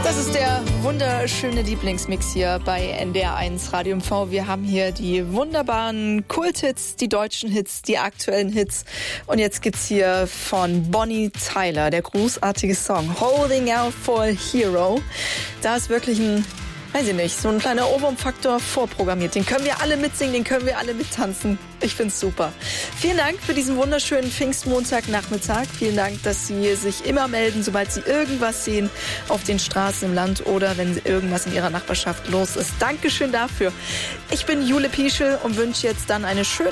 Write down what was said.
Das ist der wunderschöne Lieblingsmix hier bei NDR1 Radio MV. Wir haben hier die wunderbaren Kulthits, die deutschen Hits, die aktuellen Hits. Und jetzt gibt's hier von Bonnie Tyler, der großartige Song Holding Out for a Hero. Da ist wirklich weiß ich nicht, so ein kleiner Ohrwurmfaktor vorprogrammiert. Den können wir alle mitsingen, den können wir alle mittanzen. Ich find's super. Vielen Dank für diesen wunderschönen Pfingstmontagnachmittag. Vielen Dank, dass Sie sich immer melden, sobald Sie irgendwas sehen auf den Straßen im Land oder wenn irgendwas in Ihrer Nachbarschaft los ist. Dankeschön dafür. Ich bin Jule Pieschel und wünsche jetzt dann eine schöne